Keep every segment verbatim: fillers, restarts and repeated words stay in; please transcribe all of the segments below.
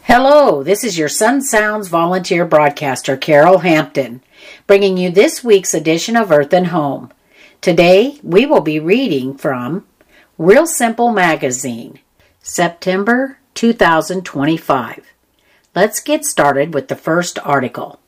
Hello, this is your Sun Sounds volunteer broadcaster, Carol Hampton, bringing you this week's edition of Earth and Home. Today, we will be reading from Real Simple Magazine, September two thousand twenty-five. Let's get started with the first article.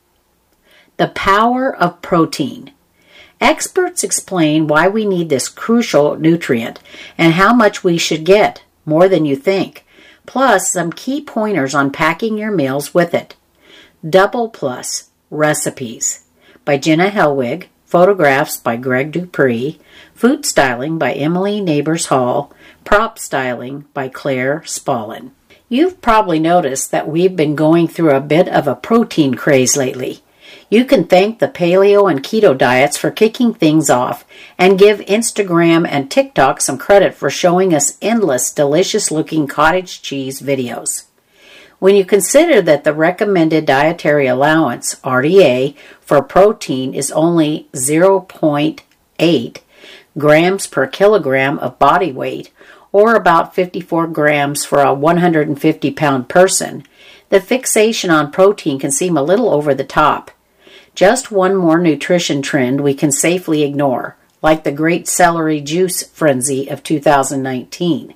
The Power of Protein. Experts explain why we need this crucial nutrient and how much we should get, more than you think. Plus some key pointers on packing your meals with it. Double Plus Recipes by Jenna Helwig, photographs by Greg Dupree, food styling by Emily Neighbors Hall, prop styling by Claire Spallin. You've probably noticed that we've been going through a bit of a protein craze lately. You can thank the paleo and keto diets for kicking things off and give Instagram and TikTok some credit for showing us endless, delicious-looking cottage cheese videos. When you consider that the recommended dietary allowance, R D A, for protein is only zero point eight grams per kilogram of body weight, or about fifty-four grams for a one hundred fifty pound person, the fixation on protein can seem a little over the top. Just one more nutrition trend we can safely ignore, like the great celery juice frenzy of two thousand nineteen.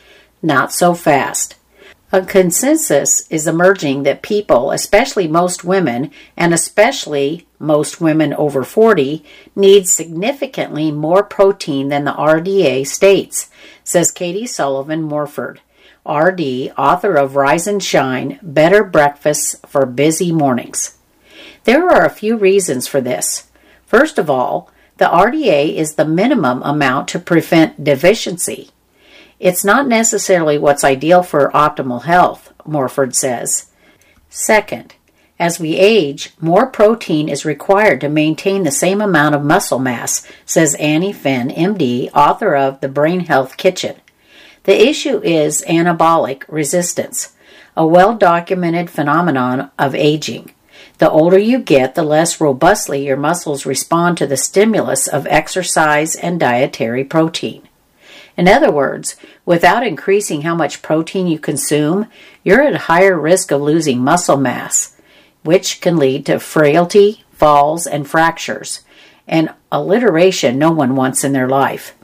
Not so fast. A consensus is emerging that people, especially most women, and especially most women over forty, need significantly more protein than the R D A states, says Katie Sullivan Morford, R D, author of Rise and Shine, Better Breakfasts for Busy Mornings. There are a few reasons for this. First of all, the R D A is the minimum amount to prevent deficiency. It's not necessarily what's ideal for optimal health, Morford says. Second, as we age, more protein is required to maintain the same amount of muscle mass, says Annie Finn, M D, author of The Brain Health Kitchen. The issue is anabolic resistance, a well-documented phenomenon of aging. The older you get, the less robustly your muscles respond to the stimulus of exercise and dietary protein. In other words, without increasing how much protein you consume, you're at higher risk of losing muscle mass, which can lead to frailty, falls, and fractures, and alliteration no one wants in their life.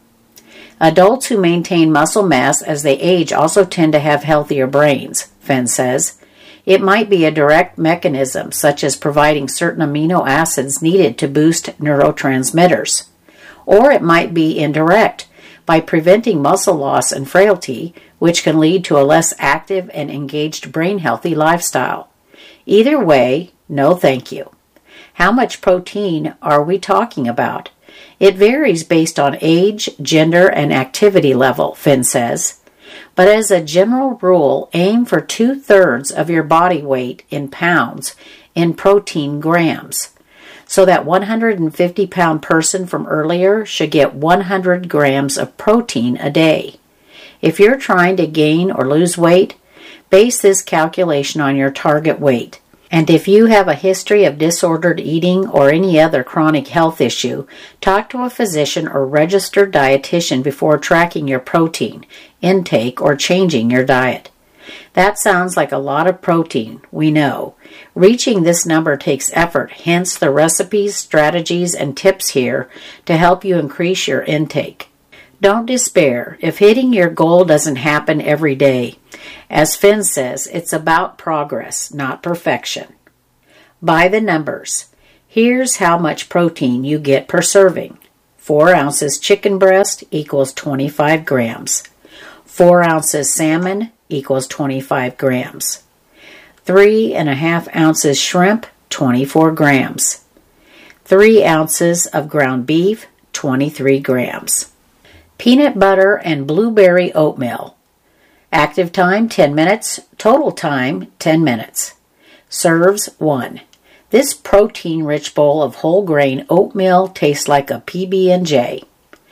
Adults who maintain muscle mass as they age also tend to have healthier brains, Fenn says. It might be a direct mechanism, such as providing certain amino acids needed to boost neurotransmitters. Or it might be indirect, by preventing muscle loss and frailty, which can lead to a less active and engaged brain-healthy lifestyle. Either way, no thank you. How much protein are we talking about? It varies based on age, gender, and activity level, Finn says. But as a general rule, aim for two-thirds of your body weight in pounds in protein grams. So that one hundred fifty pound person from earlier should get one hundred grams of protein a day. If you're trying to gain or lose weight, base this calculation on your target weight. And if you have a history of disordered eating or any other chronic health issue, talk to a physician or registered dietitian before tracking your protein intake or changing your diet. That sounds like a lot of protein, we know. Reaching this number takes effort, hence the recipes, strategies, and tips here to help you increase your intake. Don't despair if hitting your goal doesn't happen every day. As Finn says, it's about progress, not perfection. By the numbers. Here's how much protein you get per serving. Four ounces chicken breast equals twenty-five grams. Four ounces salmon equals twenty-five grams. Three and a half ounces shrimp, twenty-four grams. Three ounces of ground beef, twenty-three grams. Peanut butter and blueberry oatmeal. Active time, ten minutes. Total time, ten minutes. Serves, one. This protein-rich bowl of whole grain oatmeal tastes like a P B and J.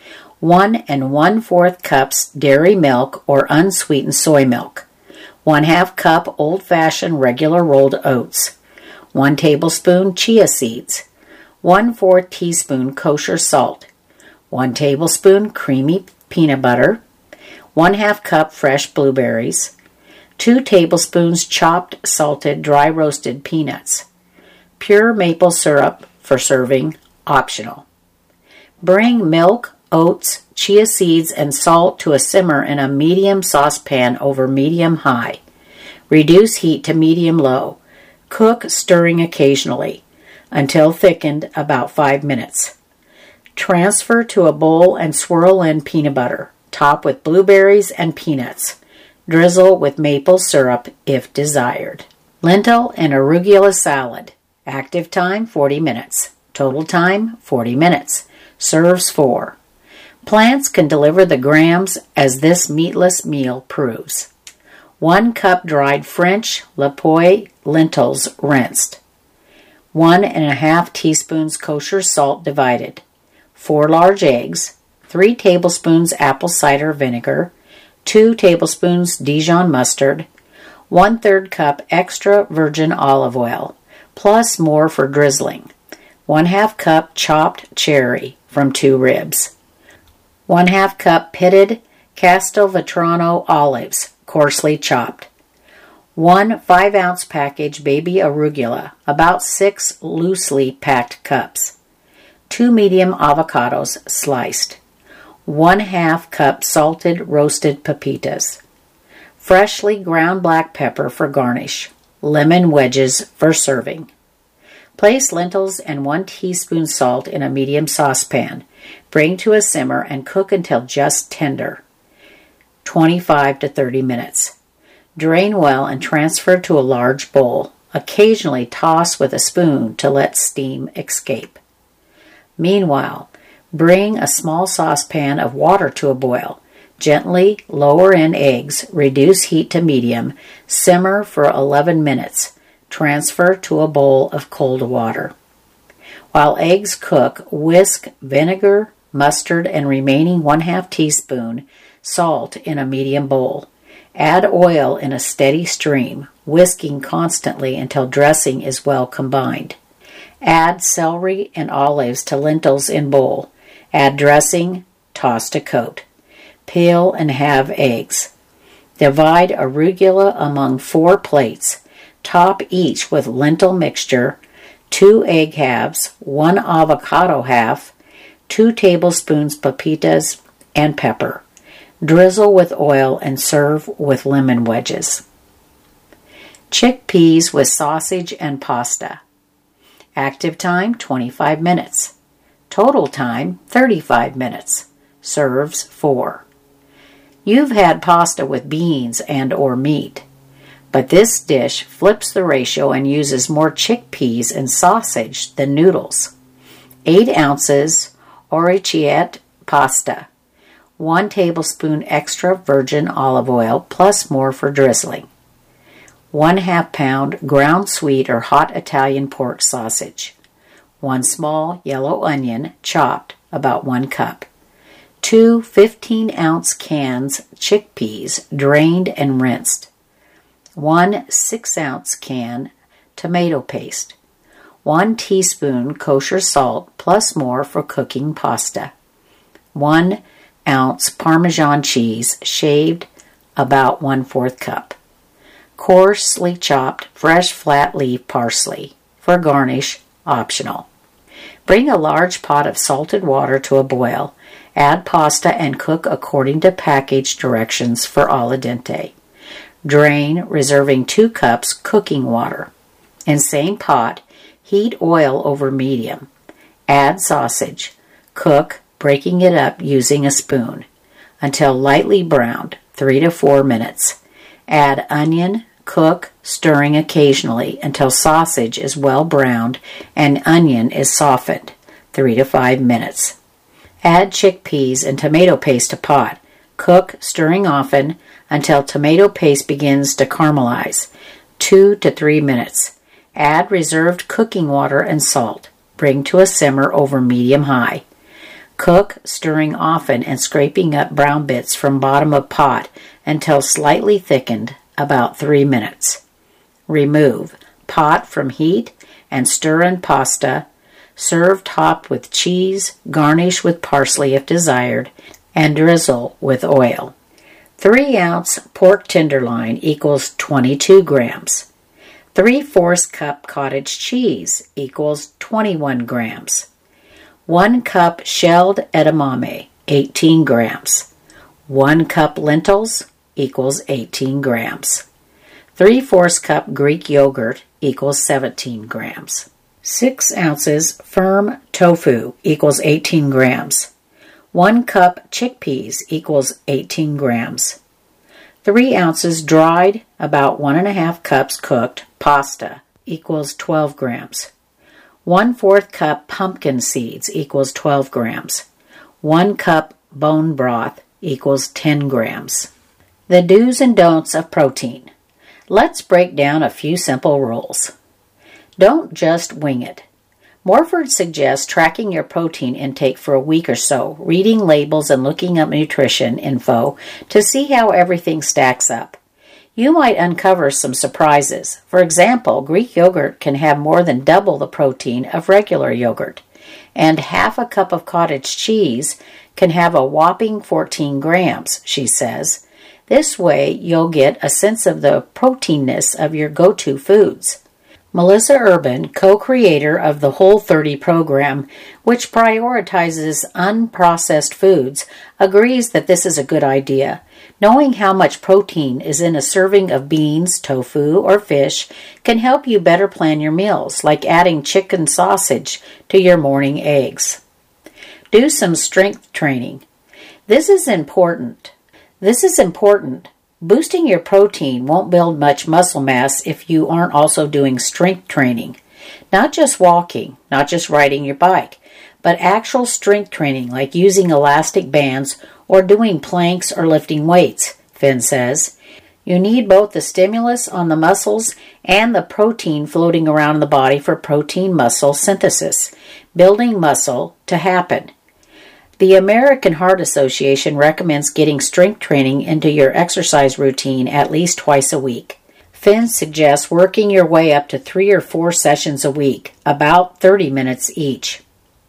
One and one-fourth cups dairy milk or unsweetened soy milk. One half cup old-fashioned regular rolled oats. One tablespoon chia seeds. One-fourth teaspoon kosher salt. One tablespoon creamy peanut butter. One half cup fresh blueberries. two tablespoons chopped, salted, dry roasted peanuts. Pure maple syrup for serving, optional. Bring milk, oats, chia seeds, and salt to a simmer in a medium saucepan over medium-high. Reduce heat to medium-low. Cook, stirring occasionally, until thickened about five minutes. Transfer to a bowl and swirl in peanut butter. Top with blueberries and peanuts. Drizzle with maple syrup if desired. Lentil and arugula salad. Active time forty minutes. Total time forty minutes. Serves four. Plants can deliver the grams as this meatless meal proves. One cup dried French Lepoy lentils rinsed. One and a half teaspoons kosher salt divided. Four large eggs. Three tablespoons apple cider vinegar. Two tablespoons Dijon mustard. One third cup extra virgin olive oil, plus more for drizzling. One half cup chopped cherry from two ribs. One half cup pitted Castelvetrano olives, coarsely chopped. One five ounce package baby arugula, about six loosely packed cups. Two medium avocados sliced. One half cup salted roasted pepitas. Freshly ground black pepper for garnish. Lemon wedges for serving. Place lentils and one teaspoon salt in a medium saucepan. Bring to a simmer and cook until just tender. twenty-five to thirty minutes. Drain well and transfer to a large bowl. Occasionally toss with a spoon to let steam escape. Meanwhile, bring a small saucepan of water to a boil. Gently lower in eggs, reduce heat to medium, simmer for eleven minutes. Transfer to a bowl of cold water. While eggs cook, whisk vinegar, mustard, and remaining one half teaspoon salt in a medium bowl. Add oil in a steady stream, whisking constantly until dressing is well combined. Add celery and olives to lentils in bowl. Add dressing, toss to coat. Peel and halve eggs. Divide arugula among four plates. Top each with lentil mixture, two egg halves, one avocado half, two tablespoons pepitas, and pepper. Drizzle with oil and serve with lemon wedges. Chickpeas with sausage and pasta. Active time twenty-five minutes. Total time thirty-five minutes. Serves four. You've had pasta with beans and or meat. But this dish flips the ratio and uses more chickpeas and sausage than noodles. eight ounces orecchiette pasta. one tablespoon extra virgin olive oil plus more for drizzling. one half pound ground sweet or hot Italian pork sausage. one small yellow onion chopped, about one cup. two fifteen ounce cans chickpeas drained and rinsed. one six ounce can tomato paste. one teaspoon kosher salt plus more for cooking pasta. one ounce Parmesan cheese shaved, about one fourth cup. Coarsely chopped fresh flat leaf parsley. For garnish, optional. Bring a large pot of salted water to a boil. Add pasta and cook according to package directions for al dente. Drain, reserving two cups cooking water. In same pot, heat oil over medium. Add sausage. Cook, breaking it up using a spoon, until lightly browned, three to four minutes. Add onion, cook, stirring occasionally until sausage is well browned and onion is softened, three to five minutes. Add chickpeas and tomato paste to pot. Cook, stirring often, until tomato paste begins to caramelize, two to three minutes. Add reserved cooking water and salt. Bring to a simmer over medium-high. Cook, stirring often and scraping up brown bits from bottom of pot until slightly thickened, about three minutes. Remove. Pot from heat and stir in pasta. Serve topped with cheese, garnish with parsley if desired, and drizzle with oil. three ounce pork tenderloin equals twenty-two grams. three-fourths cup cottage cheese equals twenty-one grams. one cup shelled edamame, eighteen grams. one cup lentils equals eighteen grams. three-fourths cup Greek yogurt equals seventeen grams. six ounces firm tofu equals eighteen grams. one cup chickpeas equals eighteen grams. three ounces dried, about one and a half cups cooked, pasta equals twelve grams. one-fourth cup pumpkin seeds equals twelve grams. one cup bone broth equals ten grams. The do's and don'ts of protein. Let's break down a few simple rules. Don't just wing it. Morford suggests tracking your protein intake for a week or so, reading labels and looking up nutrition info to see how everything stacks up. You might uncover some surprises. For example, Greek yogurt can have more than double the protein of regular yogurt, and half a cup of cottage cheese can have a whopping fourteen grams, she says. This way, you'll get a sense of the proteinness of your go-to foods. Melissa Urban, co-creator of the Whole thirty program, which prioritizes unprocessed foods, agrees that this is a good idea. Knowing how much protein is in a serving of beans, tofu, or fish can help you better plan your meals, like adding chicken sausage to your morning eggs. Do some strength training. This is important. This is important. Boosting your protein won't build much muscle mass if you aren't also doing strength training. Not just walking, not just riding your bike, but actual strength training like using elastic bands or doing planks or lifting weights, Finn says. You need both the stimulus on the muscles and the protein floating around the body for protein muscle synthesis, building muscle to happen. The American Heart Association recommends getting strength training into your exercise routine at least twice a week. Finn suggests working your way up to three or four sessions a week, about thirty minutes each.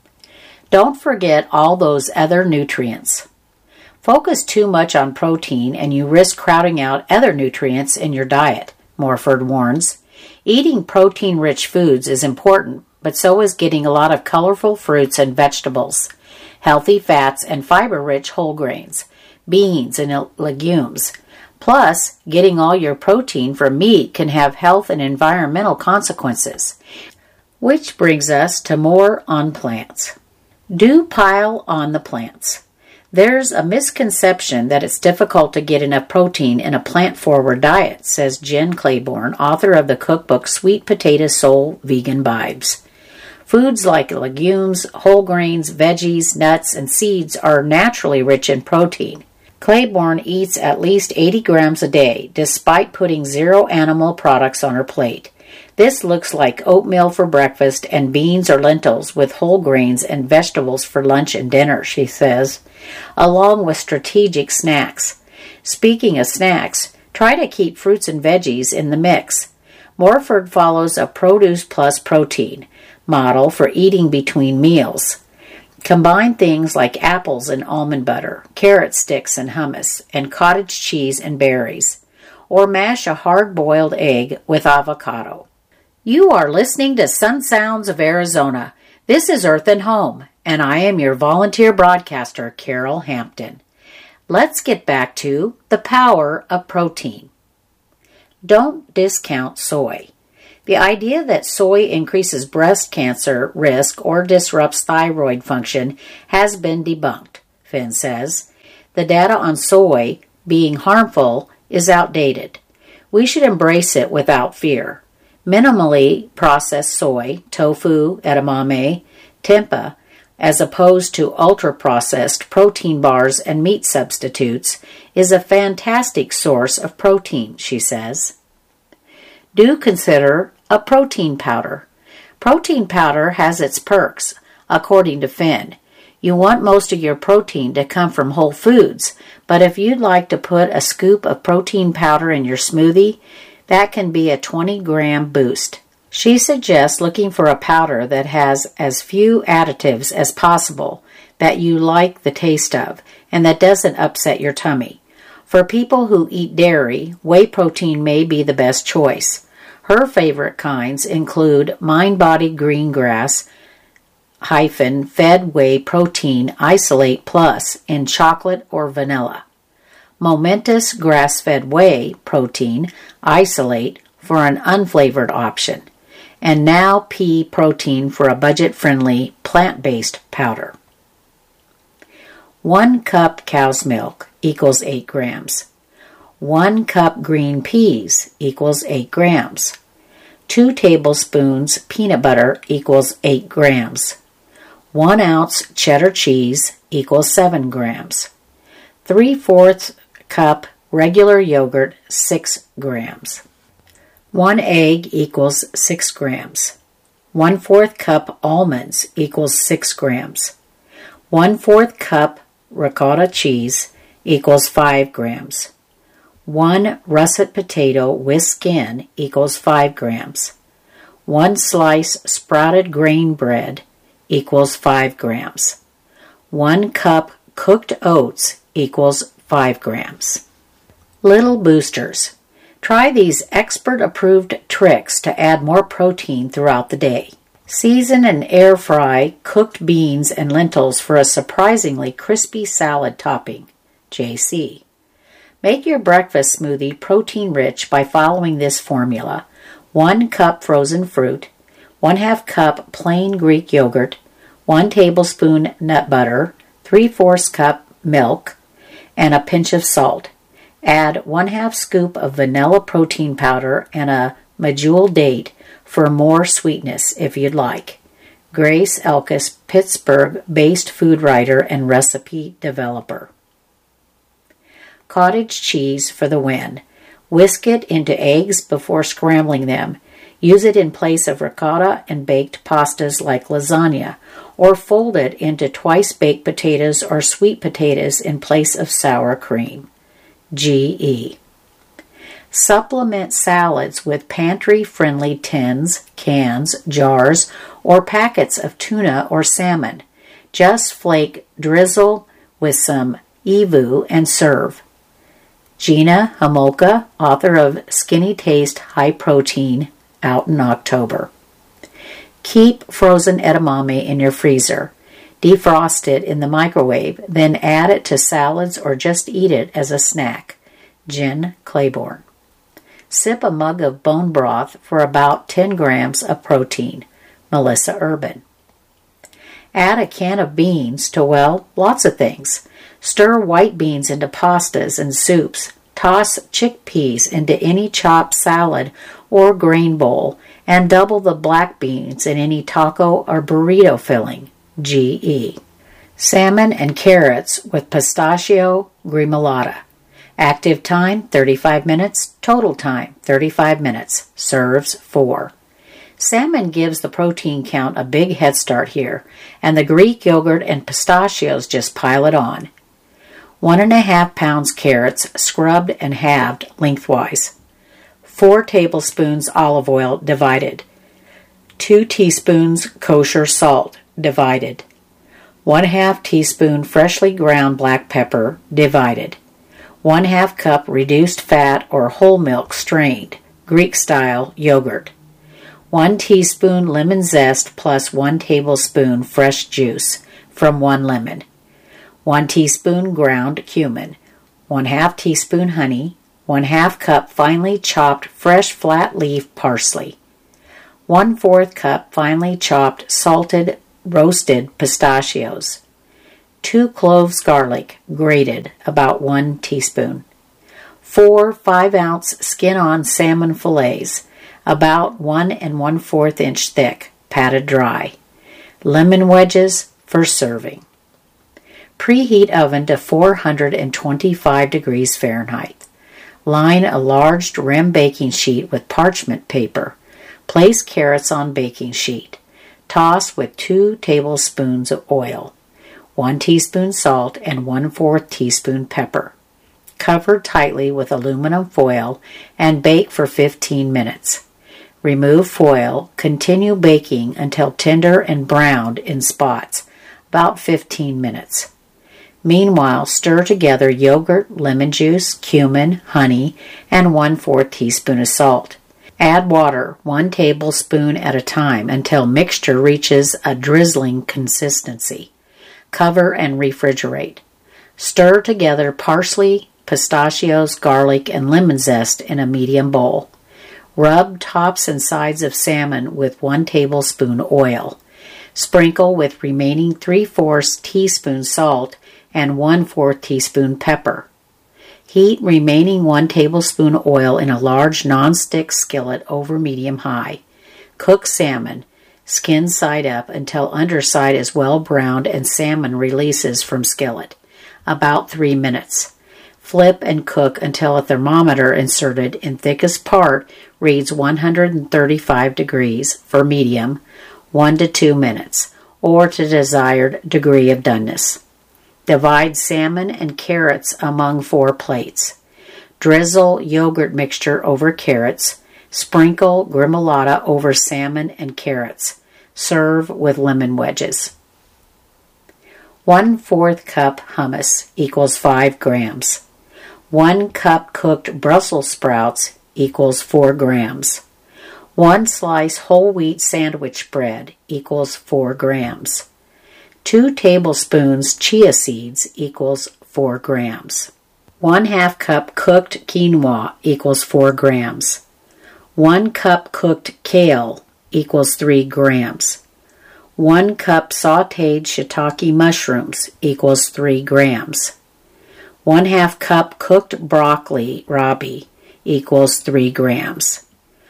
Don't forget all those other nutrients. Focus too much on protein and you risk crowding out other nutrients in your diet, Morford warns. Eating protein-rich foods is important, but so is getting a lot of colorful fruits and vegetables, healthy fats and fiber-rich whole grains, beans and legumes. Plus, getting all your protein from meat can have health and environmental consequences. Which brings us to more on plants. Do pile on the plants. There's a misconception that it's difficult to get enough protein in a plant-forward diet, says Jen Claiborne, author of the cookbook Sweet Potato Soul Vegan Vibes. Foods like legumes, whole grains, veggies, nuts, and seeds are naturally rich in protein. Claiborne eats at least eighty grams a day, despite putting zero animal products on her plate. This looks like oatmeal for breakfast and beans or lentils with whole grains and vegetables for lunch and dinner, she says, along with strategic snacks. Speaking of snacks, try to keep fruits and veggies in the mix. Morford follows a produce plus protein model for eating between meals. Combine things like apples and almond butter, carrot sticks and hummus, and cottage cheese and berries. Or mash a hard-boiled egg with avocado. You are listening to Sun Sounds of Arizona. This is Earth and Home, and I am your volunteer broadcaster, Carol Hampton. Let's get back to the power of protein. Don't discount soy. The idea that soy increases breast cancer risk or disrupts thyroid function has been debunked, Finn says. The data on soy being harmful is outdated. We should embrace it without fear. Minimally processed soy, tofu, edamame, tempeh, as opposed to ultra-processed protein bars and meat substitutes, is a fantastic source of protein, she says. Do consider a protein powder. Protein powder has its perks, according to Finn. You want most of your protein to come from whole foods, but if you'd like to put a scoop of protein powder in your smoothie, that can be a twenty gram boost. She suggests looking for a powder that has as few additives as possible that you like the taste of and that doesn't upset your tummy. For people who eat dairy, whey protein may be the best choice. Her favorite kinds include MindBody Green Grass hyphen Fed Whey Protein Isolate Plus in chocolate or vanilla, Momentous Grass-Fed Whey Protein Isolate for an unflavored option, and Now Pea Protein for a budget-friendly plant-based powder. One cup cow's milk equals eight grams. One cup green peas equals eight grams. Two tablespoons peanut butter equals eight grams. One ounce cheddar cheese equals seven grams. Three-fourths cup regular yogurt, six grams. One egg equals six grams. One-fourth cup almonds equals six grams. One-fourth cup ricotta cheese equals five grams. One russet potato with skin equals five grams. One slice sprouted grain bread equals five grams. One cup cooked oats equals five grams. Little boosters. Try these expert-approved tricks to add more protein throughout the day. Season and air fry cooked beans and lentils for a surprisingly crispy salad topping. J C. Make your breakfast smoothie protein-rich by following this formula. One cup frozen fruit, one half cup plain Greek yogurt, one tablespoon nut butter, three-fourths cup milk, and a pinch of salt. Add one half scoop of vanilla protein powder and a medjool date for more sweetness if you'd like. Grace Elkis, Pittsburgh-based food writer and recipe developer. Cottage cheese for the win. Whisk it into eggs before scrambling them. Use it in place of ricotta and baked pastas like lasagna, or fold it into twice-baked potatoes or sweet potatoes in place of sour cream. G E. Supplement salads with pantry-friendly tins, cans, jars, or packets of tuna or salmon. Just flake drizzle with some evu and serve. Gina Homolka, author of Skinny Taste High Protein, out in October. Keep frozen edamame in your freezer. Defrost it in the microwave, then add it to salads or just eat it as a snack. Jen Claiborne. Sip a mug of bone broth for about ten grams of protein. Melissa Urban. Add a can of beans to, well, lots of things. Stir white beans into pastas and soups. Toss chickpeas into any chopped salad or grain bowl, and double the black beans in any taco or burrito filling. G E. Salmon and carrots with pistachio gremolata. Active time, thirty-five minutes. Total time, thirty-five minutes. Serves four. Salmon gives the protein count a big head start here, and the Greek yogurt and pistachios just pile it on. One and a half pounds carrots, scrubbed and halved lengthwise. Four tablespoons olive oil, divided. Two teaspoons kosher salt, divided. One half teaspoon freshly ground black pepper, divided. One half cup reduced fat or whole milk strained, Greek-style yogurt. One teaspoon lemon zest plus one tablespoon fresh juice from one lemon. One teaspoon ground cumin. One half teaspoon honey. One half cup finely chopped fresh flat leaf parsley. One fourth cup finely chopped salted roasted pistachios. Two cloves garlic, grated, about one teaspoon. Four five-ounce skin-on salmon fillets, about one and one-fourth inch thick, patted dry. Lemon wedges for serving. Preheat oven to four hundred twenty-five degrees Fahrenheit. Line a large rim baking sheet with parchment paper. Place carrots on baking sheet. Toss with two tablespoons of oil, one teaspoon salt, and one-fourth teaspoon pepper. Cover tightly with aluminum foil and bake for fifteen minutes. Remove foil. Continue baking until tender and browned in spots, about fifteen minutes. Meanwhile, stir together yogurt, lemon juice, cumin, honey, and one-fourth teaspoon of salt. Add water, one tablespoon at a time, until mixture reaches a drizzling consistency. Cover and refrigerate. Stir together parsley, pistachios, garlic, and lemon zest in a medium bowl. Rub tops and sides of salmon with one tablespoon oil. Sprinkle with remaining three-fourths teaspoon salt and one-fourth teaspoon pepper. Heat remaining one tablespoon oil in a large non-stick skillet over medium-high. Cook salmon, skin side up, until underside is well browned and salmon releases from skillet, about three minutes. Flip and cook until a thermometer inserted in thickest part reads one hundred thirty-five degrees for medium, one to two minutes, or to desired degree of doneness. Divide salmon and carrots among four plates. Drizzle yogurt mixture over carrots. Sprinkle gremolata over salmon and carrots. Serve with lemon wedges. One-fourth cup hummus equals five grams. One cup cooked Brussels sprouts equals four grams. One slice whole wheat sandwich bread equals four grams. Two tablespoons chia seeds equals four grams. One half cup cooked quinoa equals four grams. One cup cooked kale equals three grams. One cup sautéed shiitake mushrooms equals three grams. One half cup cooked broccoli rabi equals three grams.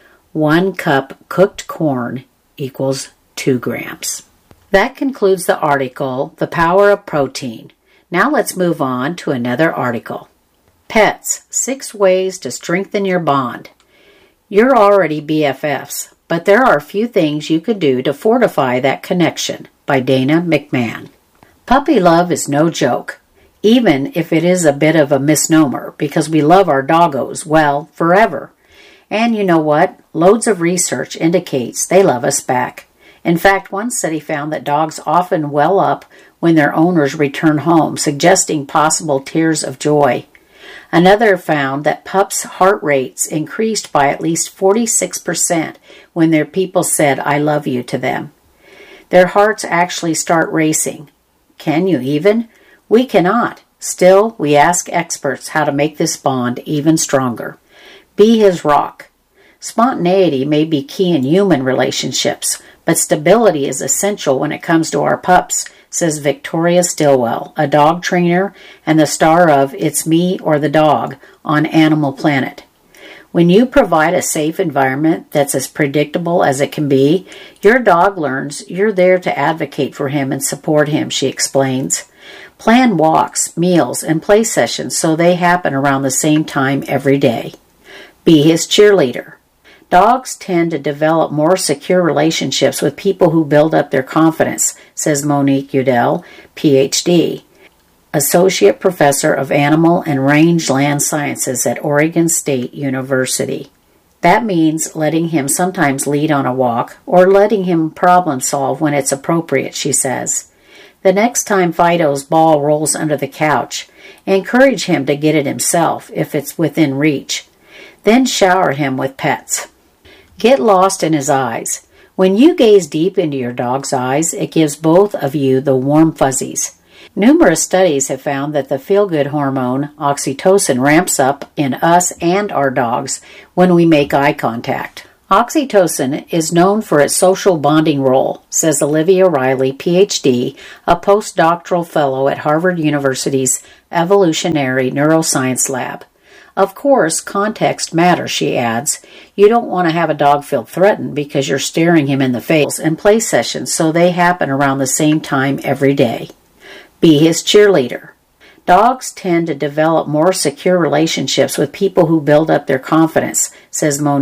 One cup cooked corn equals two grams. That concludes the article, The Power of Protein. Now let's move on to another article. Pets, Six Ways to Strengthen Your Bond. You're already B F Fs, but there are a few things you could do to fortify that connection, by Dana McMahon. Puppy love is no joke, even if it is a bit of a misnomer, because we love our doggos, well, forever. And you know what? Loads of research indicates they love us back. In fact, one study found that dogs often well up when their owners return home, suggesting possible tears of joy. Another found that pups' heart rates increased by at least forty-six percent when their people said, "I love you" to them. Their hearts actually start racing. Can you even? We cannot. Still, we ask experts how to make this bond even stronger. Be his rock. Spontaneity may be key in human relationships, but stability is essential when it comes to our pups, says Victoria Stilwell, a dog trainer and the star of It's Me or the Dog on Animal Planet. When you provide a safe environment that's as predictable as it can be, your dog learns you're there to advocate for him and support him, she explains. Plan walks, meals, and play sessions so they happen around the same time every day. Be his cheerleader. Dogs tend to develop more secure relationships with people who build up their confidence, says Monique Udell, P H D, Associate Professor of Animal and Rangeland Sciences at Oregon State University. That means letting him sometimes lead on a walk or letting him problem solve when it's appropriate, she says. The next time Fido's ball rolls under the couch, encourage him to get it himself if it's within reach. Then shower him with pets. Get lost in his eyes. When you gaze deep into your dog's eyes, it gives both of you the warm fuzzies. Numerous studies have found that the feel-good hormone, oxytocin, ramps up in us and our dogs when we make eye contact. Oxytocin is known for its social bonding role, says Olivia Riley, P H D, a postdoctoral fellow at Harvard University's Evolutionary Neuroscience Lab. Of course, context matters, she adds. You don't want to have a dog feel threatened because you're staring him in the face, and play sessions so they happen around the same time every day. Be his cheerleader. Dogs tend to develop more secure relationships with people who build up their confidence, says Monique.